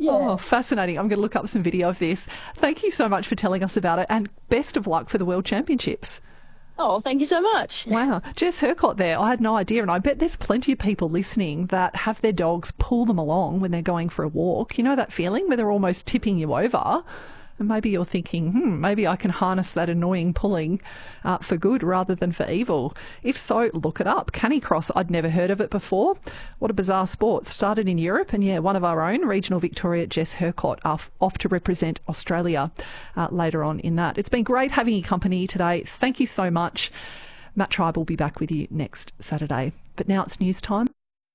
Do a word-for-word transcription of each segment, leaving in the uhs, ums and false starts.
Yeah. Oh, fascinating. I'm going to look up some video of this. Thank you so much for telling us about it, and best of luck for the World Championships. Oh, thank you so much. Wow. Jess Hercott there. I had no idea, and I bet there's plenty of people listening that have their dogs pull them along when they're going for a walk. You know that feeling where they're almost tipping you over? And maybe you're thinking, hmm, maybe I can harness that annoying pulling uh, for good rather than for evil. If so, look it up. Canicross, I'd never heard of it before. What a bizarre sport. Started in Europe, and yeah, one of our own, regional Victoria, Jess Hercott, off, off to represent Australia uh, later on in that. It's been great having your company today. Thank you so much. Matt Tribe will be back with you next Saturday. But now it's news time.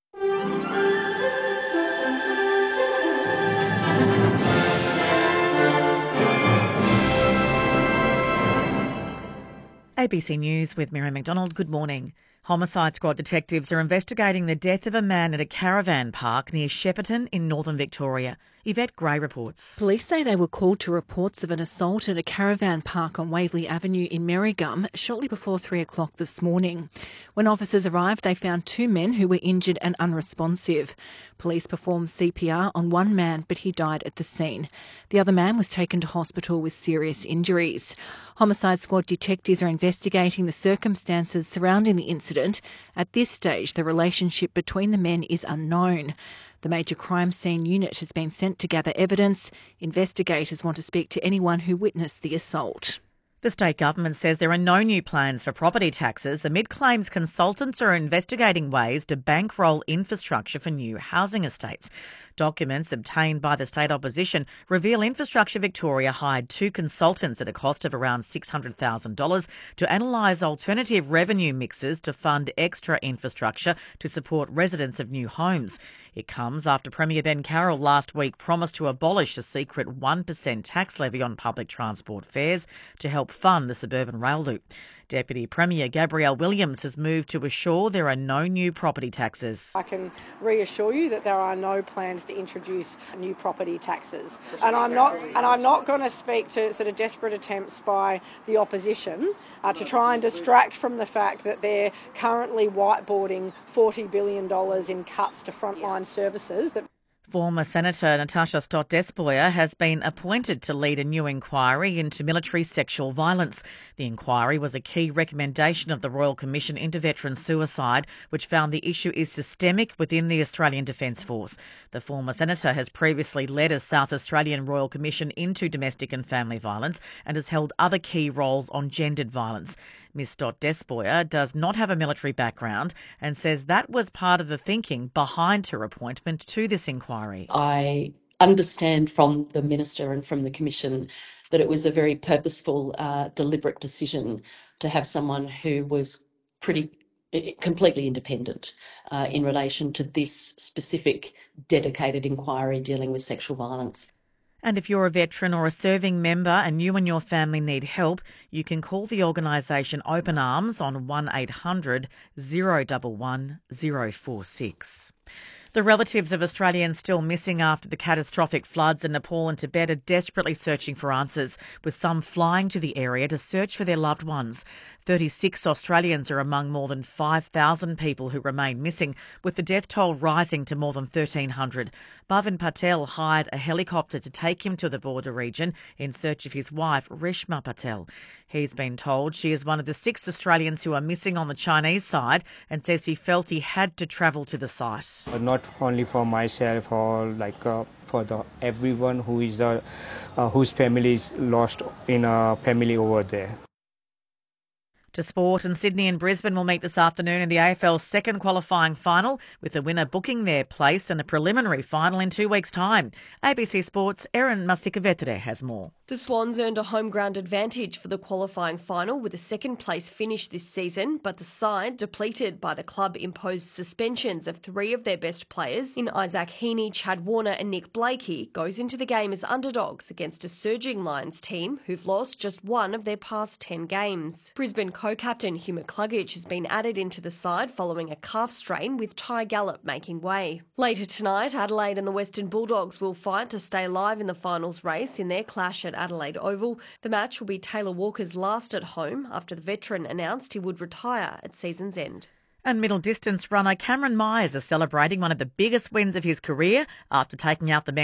A B C News with Miriam McDonald. Good morning. Homicide Squad detectives are investigating the death of a man at a caravan park near Shepparton in northern Victoria. Yvette Gray reports. Police say they were called to reports of an assault at a caravan park on Waverley Avenue in Merrigum shortly before three o'clock this morning. When officers arrived, they found two men who were injured and unresponsive. Police performed C P R on one man, but he died at the scene. The other man was taken to hospital with serious injuries. Homicide Squad detectives are investigating the circumstances surrounding the incident. At this stage, the relationship between the men is unknown. The Major Crime Scene Unit has been sent to gather evidence. Investigators want to speak to anyone who witnessed the assault. The state government says there are no new plans for property taxes amid claims consultants are investigating ways to bankroll infrastructure for new housing estates. Documents obtained by the state opposition reveal Infrastructure Victoria hired two consultants at a cost of around six hundred thousand dollars to analyse alternative revenue mixes to fund extra infrastructure to support residents of new homes. It comes after Premier Ben Carroll last week promised to abolish a secret one percent tax levy on public transport fares to help fund the suburban rail loop. Deputy Premier Gabrielle Williams has moved to assure there are no new property taxes. I can reassure you that there are no plans to introduce new property taxes, and I'm not and I'm not going to speak to sort of desperate attempts by the opposition uh, to try and distract from the fact that they're currently whiteboarding forty billion dollars in cuts to frontline services that. Former Senator Natasha Stott-Despoja has been appointed to lead a new inquiry into military sexual violence. The inquiry was a key recommendation of the Royal Commission into veteran suicide, which found the issue is systemic within the Australian Defence Force. The former senator has previously led a South Australian Royal Commission into domestic and family violence and has held other key roles on gendered violence. Miz Stott-Despoja does not have a military background and says that was part of the thinking behind her appointment to this inquiry. I understand from the Minister and from the Commission that it was a very purposeful, uh, deliberate decision to have someone who was pretty completely independent uh, in relation to this specific dedicated inquiry dealing with sexual violence. And if you're a veteran or a serving member and you and your family need help, you can call the organisation Open Arms on one eight hundred, zero one one, zero four six. The relatives of Australians still missing after the catastrophic floods in Nepal and Tibet are desperately searching for answers, with some flying to the area to search for their loved ones. thirty-six Australians are among more than five thousand people who remain missing, with the death toll rising to more than thirteen hundred. Bhavin Patel hired a helicopter to take him to the border region in search of his wife, Reshma Patel. He's been told she is one of the six Australians who are missing on the Chinese side and says he felt he had to travel to the site. Not only for myself or like uh, for the everyone who is the uh, whose family is lost in a family over there. To sport, and Sydney and Brisbane will meet this afternoon in the A F L's second qualifying final, with the winner booking their place in a preliminary final in two weeks' time. A B C Sports' Erin Mastikavetere has more. The Swans earned a home ground advantage for the qualifying final with a second place finish this season, but the side, depleted by the club-imposed suspensions of three of their best players in Isaac Heaney, Chad Warner and Nick Blakey, goes into the game as underdogs against a surging Lions team who've lost just one of their past ten games. Brisbane co-captain Hugh McCluggage has been added into the side following a calf strain, with Ty Gallop making way. Later tonight, Adelaide and the Western Bulldogs will fight to stay alive in the finals race in their clash at Adelaide Oval. The match will be Taylor Walker's last at home after the veteran announced he would retire at season's end. And middle distance runner Cameron Myers is celebrating one of the biggest wins of his career after taking out the men